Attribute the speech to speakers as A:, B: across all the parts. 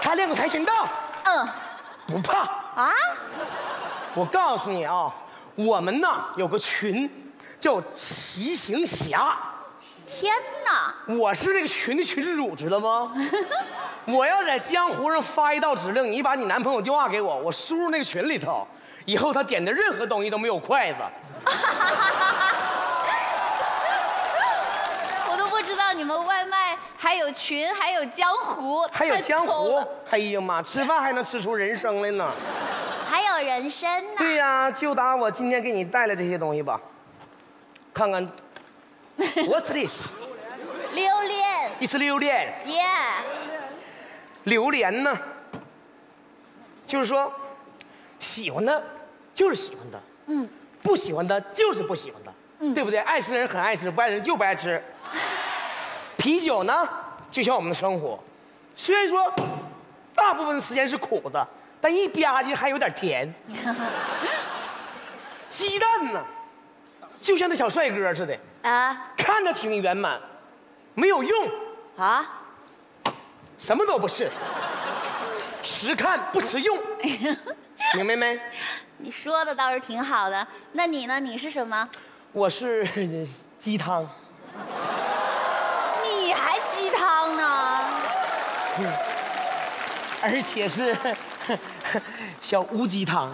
A: 还练过跆拳道？不怕
B: 啊？
A: 我告诉你啊，我们呢有个群，叫骑行侠。
B: 天哪！
A: 我是这个群的群主，知道吗？我要在江湖上发一道指令，你把你男朋友电话给我，我输入那个群里头，以后他点的任何东西都没有筷子。
B: 我都不知道你们外卖还有群，还有江湖，
A: 还有江湖，哎呀妈，吃饭还能吃出人生来呢。
B: 还有人参呢。
A: 对呀，就当我今天给你带来这些东西吧，看看。What's this？
B: 榴莲。
A: 一吃榴莲。
B: Yeah。
A: 榴莲呢，就是说，喜欢的，就是喜欢的，不喜欢的，就是不喜欢的，对不对？爱吃的人很爱吃，不爱吃就不爱吃。啤酒呢，就像我们的生活，虽然说大部分时间是苦的，但一吧唧还有点甜。鸡蛋呢，就像那小帅哥似的啊，看着挺圆满，没有用啊，什么都不是，实看不实用，明白没？
B: 你说的倒是挺好的，那你呢？你是什么？
A: 我是鸡汤。
B: 你还鸡汤呢？
A: 而且是小无鸡汤。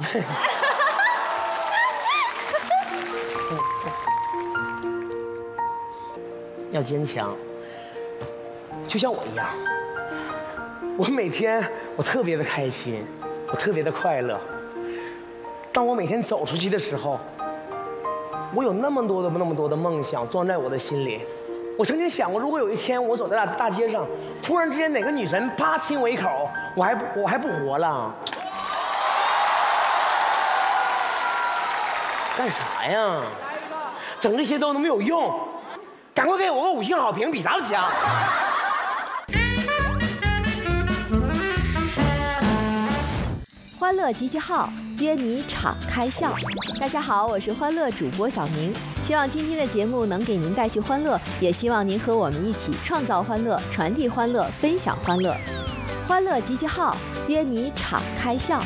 A: 要坚强，就像我一样。我每天我特别的开心，我特别的快乐。当我每天走出去的时候，我有那么多的梦想装在我的心里。我曾经想过，如果有一天我走在大街上，突然之间哪个女神啪亲我一口，我还不活了？干啥呀？整这些都没有用，赶快给我个5星好评，比啥都强。
C: 欢乐集结号，约你敞开笑。大家好，我是欢乐主播小明，希望今天的节目能给您带去欢乐，也希望您和我们一起创造欢乐，传递欢乐，分享欢乐。欢乐集结号，约你敞开笑。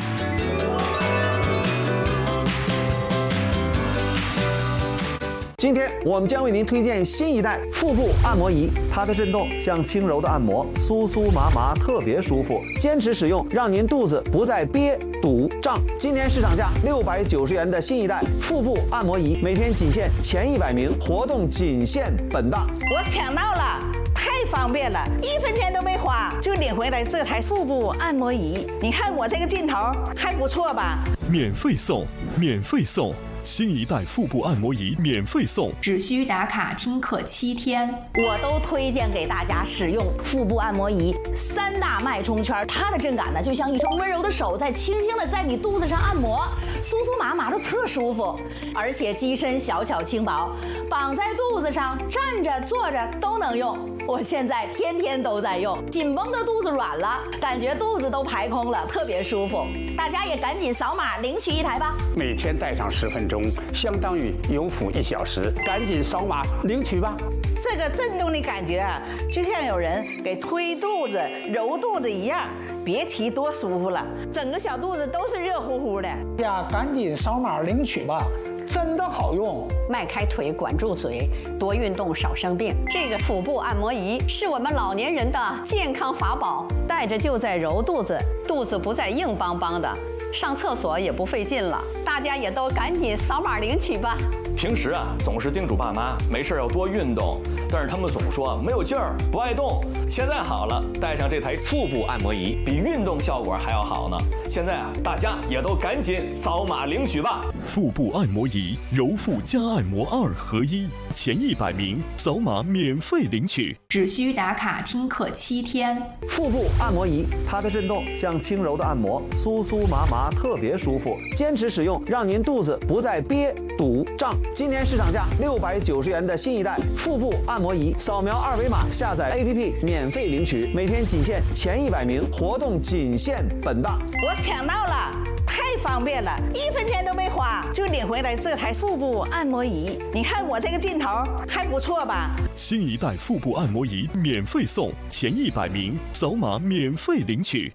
D: 今天我们将为您推荐新一代腹部按摩仪，它的震动像轻柔的按摩，酥酥麻麻，特别舒服。坚持使用，让您肚子不再憋、堵、胀。今年市场价690元的新一代腹部按摩仪，每天仅限前100名，活动仅限本档。
E: 我抢到了！太方便了，1分钱都没花就领回来这台腹部按摩仪。你看我这个劲头还不错吧？
F: 免费送，免费送！新一代腹部按摩仪免费送，
G: 只需打卡听课7天。
E: 我都推荐给大家使用腹部按摩仪，3大脉冲圈，它的震感呢就像一双温柔的手在轻轻的在你肚子上按摩，酥酥麻麻的特舒服，而且机身小巧轻薄，绑在肚子上，站着坐着都能用。我现在天天都在用，紧绷的肚子软了，感觉肚子都排空了，特别舒服。大家也赶紧扫码领取一台吧。
H: 每天戴上10分钟，相当于有氧1小时，赶紧扫码领取吧。
E: 这个震动的感觉啊，就像有人给推肚子、揉肚子一样，别提多舒服了，整个小肚子都是热乎乎的。
I: 呀，赶紧扫码领取吧，真的好用。
J: 迈开腿，管住嘴，多运动，少生病。这个腹部按摩仪是我们老年人的健康法宝，戴着就在揉肚子，肚子不再硬邦邦的，上厕所也不费劲了。大家也都赶紧扫码领取吧。
K: 平时啊，总是叮嘱爸妈没事要多运动，但是他们总说没有劲儿，不爱动。现在好了，带上这台腹部按摩仪，比运动效果还要好呢。现在啊，大家也都赶紧扫码领取吧。
F: 腹部按摩仪，揉腹加按摩2合1，前100名扫码免费领取，
G: 只需打卡听课7天。
D: 腹部按摩仪，它的震动像轻柔的按摩，酥酥麻麻，特别舒服。坚持使用，让您肚子不再憋、堵、胀。今年市场价690元的新一代腹部按摩仪，扫描2维码下载 APP 免费领取，每天仅限前100名，活动仅限本档。
E: 我抢到了！太方便了，1分钱都没花就领回来这台腹部按摩仪。你看我这个劲头还不错吧？
F: 新一代腹部按摩仪免费送，前100名扫码免费领取。